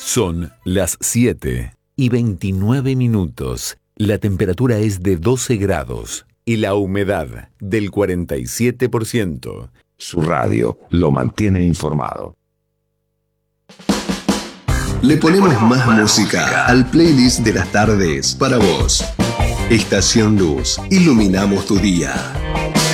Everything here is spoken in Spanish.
Son las 7:29. La temperatura es de 12 grados y la humedad del 47%. Su radio lo mantiene informado. Le ponemos más música al playlist de las tardes para vos. Estación Luz, iluminamos tu día.